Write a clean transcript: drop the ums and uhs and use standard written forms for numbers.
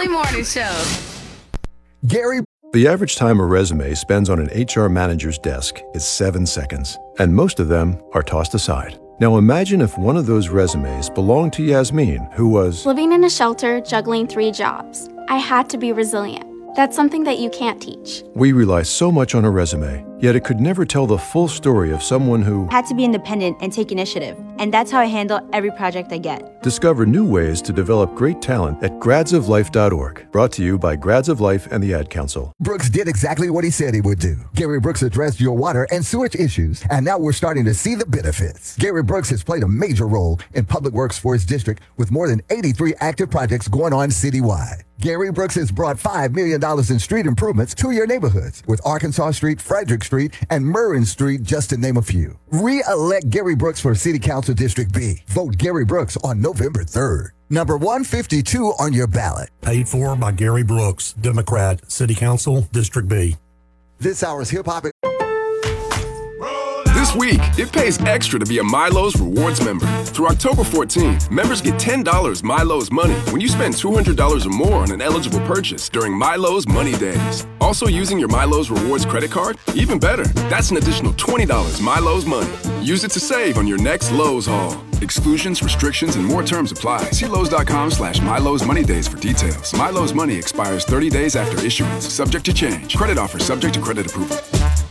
Family Morning Show. Gary. The average time a resume spends on an HR manager's desk is 7 seconds, and most of them are tossed aside. Now imagine if one of those resumes belonged to Yasmin, who was living in a shelter, juggling 3 jobs. I had to be resilient. That's something that you can't teach. We rely so much on a resume, yet it could never tell the full story of someone who had to be independent and take initiative. And that's how I handle every project I get. Discover new ways to develop great talent at gradsoflife.org. Brought to you by Grads of Life and the Ad Council. Brooks did exactly what he said he would do. Gary Brooks addressed your water and sewage issues, and now we're starting to see the benefits. Gary Brooks has played a major role in Public Works for his district with more than 83 active projects going on citywide. Gary Brooks has brought $5 million in street improvements to your neighborhoods with Arkansas Street, Frederick Street, and Murrin Street, just to name a few. Re-elect Gary Brooks for City Council District B. Vote Gary Brooks on November 3rd. Number 152 on your ballot. Paid for by Gary Brooks, Democrat, City Council, District B. This hour's hip-hop. This week, it pays extra to be a Milo's Rewards member. Through October 14, members get $10 Milo's Money when you spend $200 or more on an eligible purchase during Milo's Money Days. Also using your Milo's Rewards credit card? Even better, that's an additional $20 Milo's Money. Use it to save on your next Lowe's haul. Exclusions, restrictions, and more terms apply. See Lowe's.com/Milo's Money Days for details. Milo's Money expires 30 days after issuance, subject to change. Credit offer subject to credit approval.